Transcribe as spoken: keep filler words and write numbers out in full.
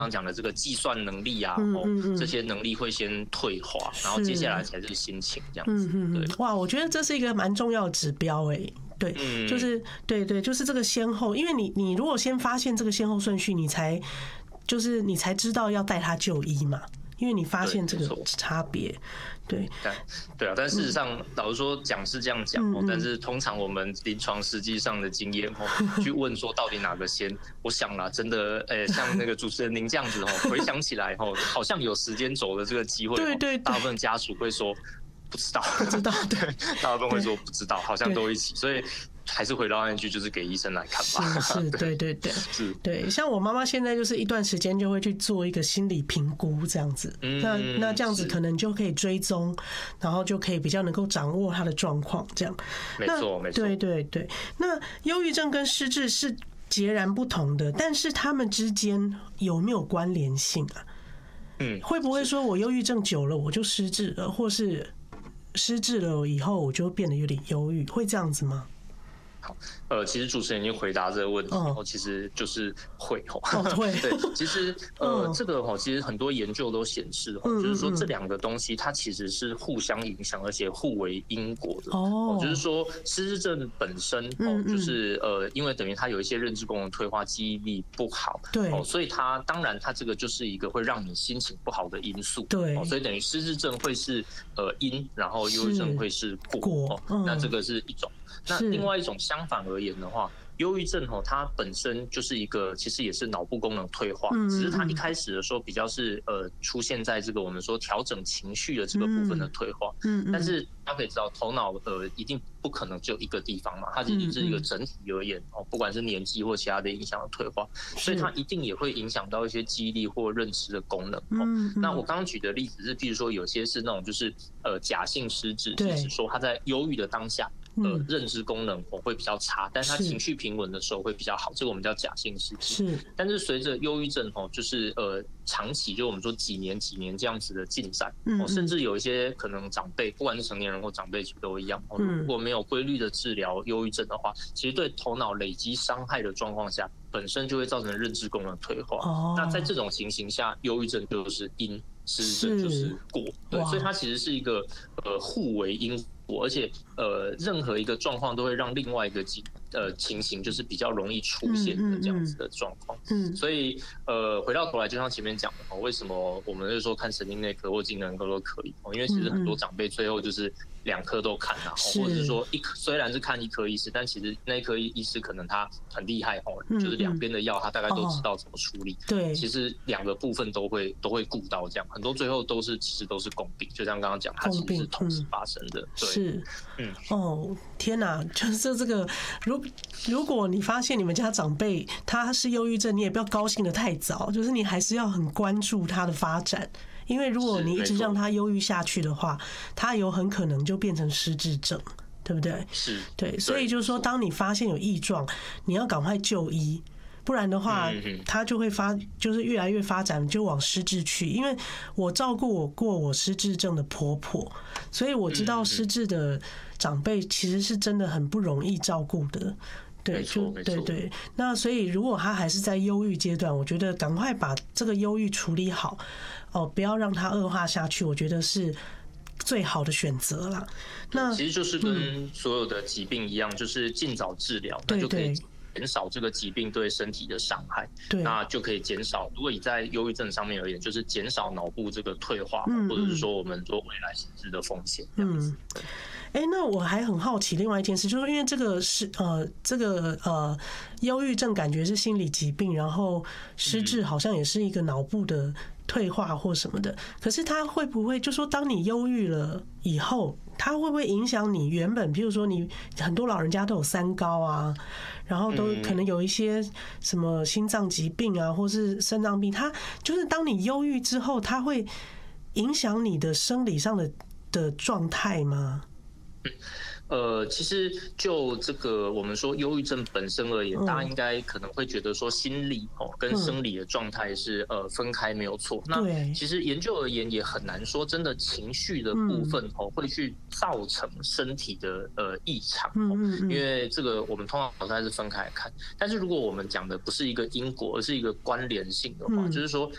刚讲的这个计算能力啊，嗯嗯嗯这些能力会先退化，然后接下来才是心情这样子。嗯嗯对，哇，我觉得这是一个蛮重要的指标哎、欸。对，嗯、就是对对，就是这个先后，因为你你如果先发现这个先后顺序，你才就是你才知道要带他就医嘛。因为你发现这个差别，对， 对啊，但事实上，老实说讲是这样讲哦，但是通常我们临床实际上的经验哦，去问说到底哪个先，我想啦，真的，诶，像那个主持人您这样子哦，回想起来哦，好像有时间轴的这个机会， 对对， 大部分家属会说不知道， 不知道， 对，大部分会说不知道，好像都一起，所以。还是回到那句，就是给医生来看吧。 是是，对对对，是，对。像我妈妈现在就是一段时间就会去做一个心理评估，这样子。嗯、那那这样子可能就可以追踪，然后就可以比较能够掌握她的状况，这样。 没错，没错。 对对对。那忧郁症跟失智是截然不同的，但是他们之间有没有关联性啊？嗯，会不会说我忧郁症久了我就失智了，或是失智了以后我就变得有点忧郁，会这样子吗？ 好，呃，其实主持人已经回答这个问题，哦，其实就是会哦， 会对，其实呃，这个哦，其实很多研究都显示哦，就是说这两个东西它其实是互相影响，而且互为因果的哦，就是说失智症本身哦，就是呃，因为等于它有一些认知功能退化，记忆力不好， 对， 哦，所以它当然它这个就是一个会让你心情不好的因素， 对， 哦，所以等于失智症会是呃因，然后忧郁症会是果，哦，那这个是一种。那另外一种相反而言的话，忧郁症哦，它本身就是一个其实也是脑部功能退化，只是它一开始的时候比较是呃出现在这个我们说调整情绪的这个部分的退化，嗯，但是大家可以知道头脑呃一定不可能就一个地方嘛，它其实是一个整体而言哦，不管是年纪或其他的影响的退化，所以它一定也会影响到一些记忆力或认知的功能哦。那我刚刚举的例子是，譬如说有些是那种就是呃假性失智，就是说他在忧郁的当下。呃，认知功能会比较差，但是他情绪平稳的时候会比较好，这个我们叫假性失智。是，但是随着忧郁症哦，就是呃长期，就我们说几年几年这样子的进展，哦，甚至有一些可能长辈，不管是成年人或长辈，其实都一样。哦，如果没有规律的治疗忧郁症的话，其实对头脑累积伤害的状况下，本身就会造成认知功能退化。哦，那在这种情形下，忧郁症就是因，失智症就是果。对，所以它其实是一个呃互为因果，而且呃任何一个状况都会让另外一个呃情形就是比较容易出现的这样子的状况。嗯，所以呃回到头来，就像前面讲的，为什么我们就说看神经内科或精神科都可以？因为其实很多长辈最后就是两科都看啊，或者是说一科虽然是看一科医师，但其实那一科医师可能他很厉害哦，就是两边的药他大概都知道怎么处理。对，其实两个部分都会都会顾到这样，很多最后都是其实都是共病，就像刚刚讲，它其实是同时发生的。对， 是，嗯，哦，天哪，就是这个，如如果你发现你们家长辈他是忧郁症，你也不要高兴得太早，就是你还是要很关注他的发展。因为如果你一直让他忧郁下去的话，他有很可能就变成失智症，对不对？ 是， 对，所以就是说，当你发现有异状，你要赶快就医，不然的话，他就会发，就是越来越发展，就往失智去。因为我照顾我过我失智症的婆婆，所以我知道失智的长辈其实是真的很不容易照顾的。对，就对对。那所以，如果他还是在忧郁阶段，我觉得赶快把这个忧郁处理好，哦，不要让它恶化下去，我觉得是最好的选择啦。那其实就是跟所有的疾病一样，就是尽早治疗，那就可以减少这个疾病对身体的伤害。对，那就可以减少。如果你在忧郁症上面而言，就是减少脑部这个退化，或者是说我们说未来失智的风险这样子。 哎、欸，那我还很好奇另外一件事，就是因为这个是呃，这个呃，忧郁症感觉是心理疾病，然后失智好像也是一个脑部的退化或什么的。可是它会不会就说，当你忧郁了以后，它会不会影响你原本，比如说你很多老人家都有三高啊，然后都可能有一些什么心脏疾病啊，或是肾脏病，它就是当你忧郁之后，它会影响你的生理上的的状态吗？ 呃，其实就这个我们说忧郁症本身而言，大家应该可能会觉得说心理哦跟生理的状态是呃分开没有错。那其实研究而言也很难说真的情绪的部分哦会去造成身体的呃异常哦，因为这个我们通常还是分开来看。但是如果我们讲的不是一个因果，而是一个关联性的话，就是说